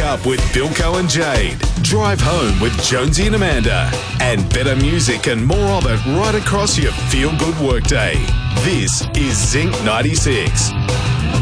up with Bilko and Jade. Drive home with Jonesy and Amanda. And better music and more of it right across your feel-good workday. This is Zinc 96.